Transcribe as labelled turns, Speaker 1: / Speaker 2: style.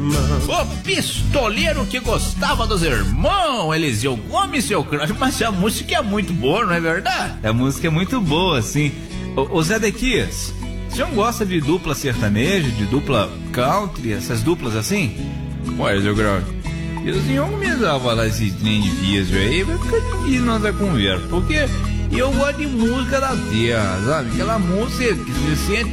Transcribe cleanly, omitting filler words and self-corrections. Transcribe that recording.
Speaker 1: irmão.
Speaker 2: O pistoleiro que gostava dos irmãos, Eliseu Gomes, seu crush. Mas a música é muito boa, não é verdade?
Speaker 3: A música é muito boa, sim. Ô Zé Dequias, o senhor gosta de dupla sertaneja, de dupla country, essas duplas assim?
Speaker 2: Ué, seu crush, e o senhor começar a falar esse trem difícil aí, vai ficar difícil nossa conversa, porque eu gosto de música da terra, sabe? Aquela música que você sente